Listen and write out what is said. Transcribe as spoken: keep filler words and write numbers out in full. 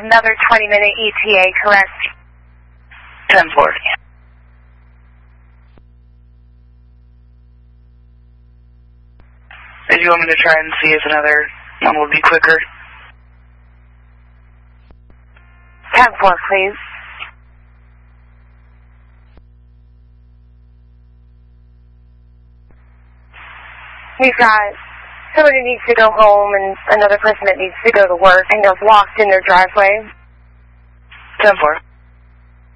another twenty minute E T A, correct? ten four. If you want me to try and see if another one will be quicker. ten four, please. We've got somebody who needs to go home and another person that needs to go to work and they're locked in their driveway. ten four.